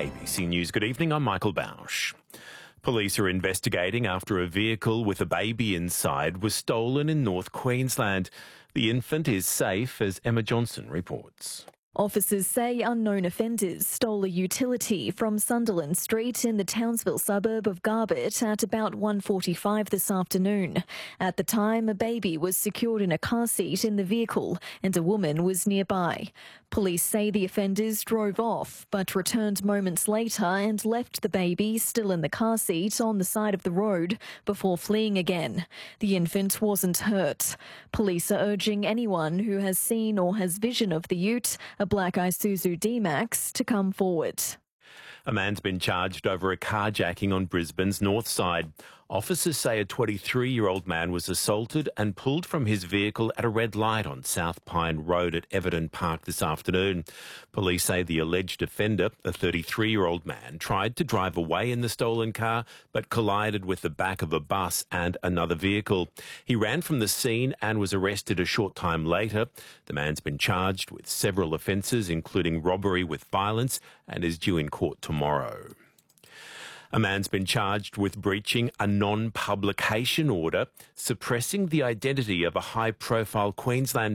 ABC News. Good evening, I'm Michael Bausch. Police are investigating after a vehicle with a baby inside was stolen in North Queensland. The infant is safe, as Emma Johnson reports. Officers say unknown offenders stole a utility from Sunderland Street in the Townsville suburb of Garbutt at about 1:45 this afternoon. At the time, a baby was secured in a car seat in the vehicle and a woman was nearby. Police say the offenders drove off but returned moments later and left the baby still in the car seat on the side of the road before fleeing again. The infant wasn't hurt. Police are urging anyone who has seen or has vision of the ute, a black Isuzu D-Max, to come forward. A man's been charged over a carjacking on Brisbane's north side. Officers say a 23-year-old man was assaulted and pulled from his vehicle at a red light on South Pine Road at Everton Park this afternoon. Police say the alleged offender, a 33-year-old man, tried to drive away in the stolen car but collided with the back of a bus and another vehicle. He ran from the scene and was arrested a short time later. The man's been charged with several offences, including robbery with violence, and is due in court tomorrow. A man's been charged with breaching a non-publication order, suppressing the identity of a high-profile Queensland